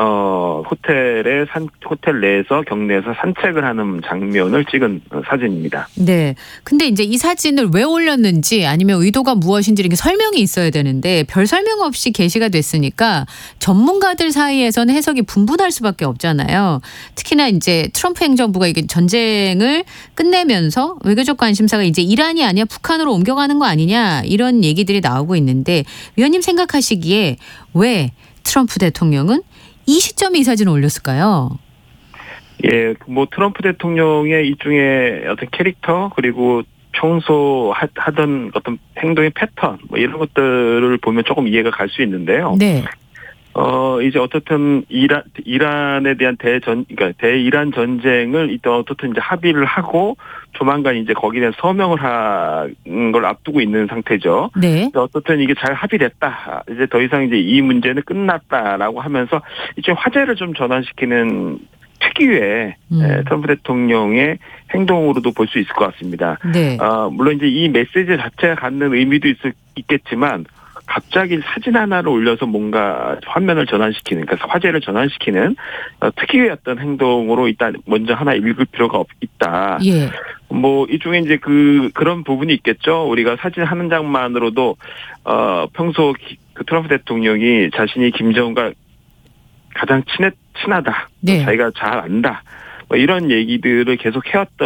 호텔 내에서 경내에서 산책을 하는 장면을 찍은 사진입니다. 네. 근데 이제 이 사진을 왜 올렸는지 아니면 의도가 무엇인지 이렇게 설명이 있어야 되는데 별 설명 없이 게시가 됐으니까 전문가들 사이에서는 해석이 분분할 수밖에 없잖아요. 특히나 이제 트럼프 행정부가 이게 전쟁을 끝내면서 외교적 관심사가 이제 이란이 아니야 북한으로 옮겨가는 거 아니냐 이런 얘기들이 나오고 있는데 위원님 생각하시기에 왜 트럼프 대통령은 이 시점에 이 사진을 올렸을까요? 예, 뭐 트럼프 대통령의 일종의 어떤 캐릭터 그리고 평소 하던 어떤 행동의 패턴 뭐 이런 것들을 보면 조금 이해가 갈 수 있는데요. 네. 이제 어떻든 이란에 대한 그러니까 대이란 전쟁을 일단 어떻든 이제 합의를 하고 조만간 이제 거기에 대한 서명을 한 걸 앞두고 있는 상태죠. 네. 어떻든 이게 잘 합의됐다. 이제 더 이상 이제 이 문제는 끝났다라고 하면서 이제 화제를 좀 전환시키는 특유의 트럼프 대통령의 행동으로도 볼 수 있을 것 같습니다. 네. 물론 이제 이 메시지 자체가 갖는 의미도 있겠지만 갑자기 사진 하나를 올려서 뭔가 화면을 전환시키는, 그러니까 화제를 전환시키는 특유의 어떤 행동으로 일단 먼저 하나 읽을 필요가 있다. 예. 뭐 일종의 이제 그런 부분이 있겠죠. 우리가 사진 한 장만으로도 평소 그 트럼프 대통령이 자신이 김정은과 가장 친하다. 네. 자기가 잘 안다. 뭐 이런 얘기들을 계속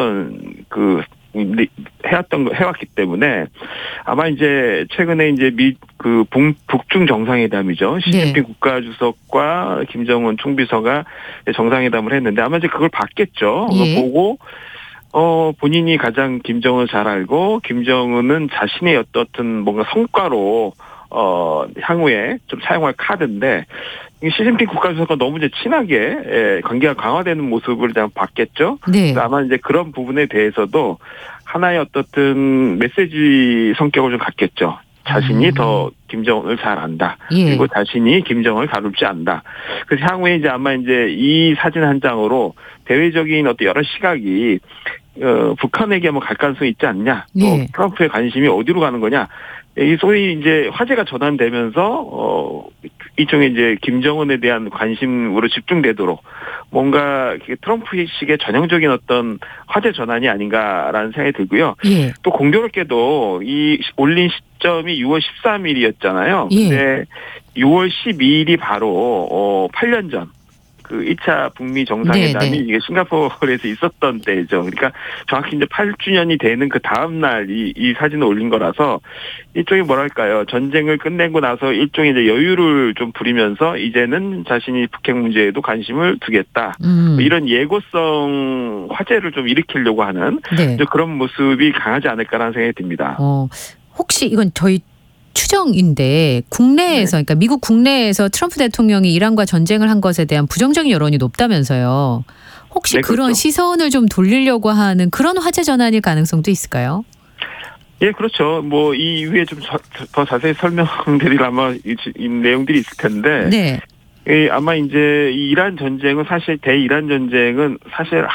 해왔기 때문에 아마 이제 최근에 이제 북중 정상회담이죠. 시진핑 국가주석과 김정은 총비서가 정상회담을 했는데 아마 이제 그걸 봤겠죠. 예. 보고 본인이 가장 김정은을 잘 알고 김정은은 자신의 어떤 뭔가 성과로 향후에 좀 사용할 카드인데 시진핑 국가주석과 너무 이제 친하게 관계가 강화되는 모습을 봤겠죠. 네. 아마 이제 그런 부분에 대해서도 하나의 어떻든 메시지 성격을 좀 갖겠죠. 자신이 더 김정은을 잘 안다. 예. 그리고 자신이 김정은을 다룰 줄 안다. 그래서 향후에 이제 아마 이제 이 사진 한 장으로 대외적인 어떤 여러 시각이 북한에게 뭐 갈 가능성이 있지 않냐. 또 예. 트럼프의 관심이 어디로 가는 거냐. 이 소위 이제 화제가 전환되면서 일종의 이제 김정은에 대한 관심으로 집중되도록 뭔가 트럼프식의 전형적인 어떤 화제 전환이 아닌가라는 생각이 들고요. 예. 또 공교롭게도 이 올린 시점이 6월 13일이었잖아요. 예. 근데 6월 12일이 바로 8년 전. 그 2차 북미 정상회담이 네. 이게 싱가포르에서 있었던 때죠. 그러니까 정확히 이제 8주년이 되는 그 다음 날 이 사진을 올린 거라서 일종의 뭐랄까요. 전쟁을 끝내고 나서 일종의 이제 여유를 좀 부리면서 이제는 자신이 북핵 문제에도 관심을 두겠다. 이런 예고성 화제를 좀 일으키려고 하는 네. 그런 모습이 강하지 않을까라는 생각이 듭니다. 혹시 이건 저희 추정인데 국내에서 그러니까 미국 국내에서 트럼프 대통령이 이란과 전쟁을 한 것에 대한 부정적인 여론이 높다면서요. 혹시 네, 그런 그렇죠. 시선을 좀 돌리려고 하는 그런 화제 전환일 가능성도 있을까요? 예, 그렇죠. 뭐 이후에 좀 더 자세히 설명드릴 아마 이 내용들이 있을 텐데. 네. 아마 이제 이 이란 전쟁은 사실 대이란 전쟁은 사실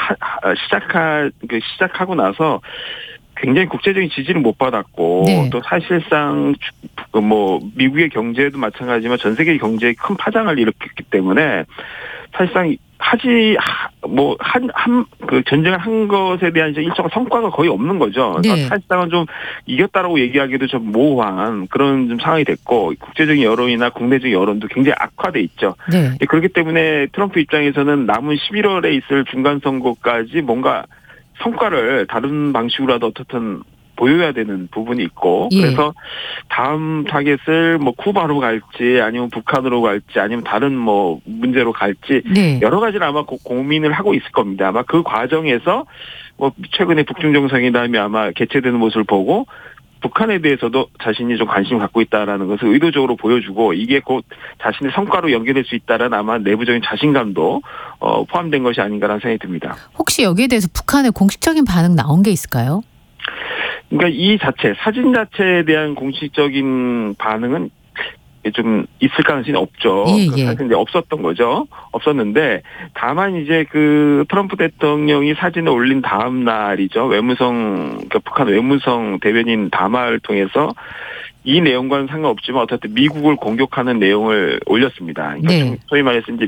시작하고 나서 굉장히 국제적인 지지를 못 받았고 네. 또 사실상 뭐 미국의 경제도 마찬가지지만 전 세계 경제에 큰 파장을 일으켰기 때문에 사실상 그 전쟁을 한 것에 대한 이제 일정한 성과가 거의 없는 거죠. 네. 그러니까 사실상은 좀 이겼다라고 얘기하기도 좀 모호한 그런 좀 상황이 됐고 국제적인 여론이나 국내적인 여론도 굉장히 악화돼 있죠. 네. 그렇기 때문에 트럼프 입장에서는 남은 11월에 있을 중간 선거까지 뭔가 성과를 다른 방식으로라도 어떻든 보여야 되는 부분이 있고 예. 그래서 다음 타겟을 뭐 쿠바로 갈지 아니면 북한으로 갈지 아니면 다른 뭐 문제로 갈지 네. 여러 가지를 아마 고민을 하고 있을 겁니다. 아마 그 과정에서 뭐 최근에 북중 정상회담이 아마 개최되는 모습을 보고 북한에 대해서도 자신이 좀 관심을 갖고 있다라는 것을 의도적으로 보여주고 이게 곧 자신의 성과로 연결될 수 있다라는 아마 내부적인 자신감도 포함된 것이 아닌가라는 생각이 듭니다. 혹시 여기에 대해서 북한의 공식적인 반응 나온 게 있을까요? 그러니까 사진 자체에 대한 공식적인 반응은 좀 있을 가능성이 없죠. 예. 사실 이제 없었던 거죠. 없었는데 다만 이제 그 트럼프 대통령이 사진을 올린 다음 날이죠. 그러니까 북한 외무성 대변인 담화를 통해서 이 내용과는 상관없지만 어쨌든 미국을 공격하는 내용을 올렸습니다. 그러니까 네. 소위 말해서 이제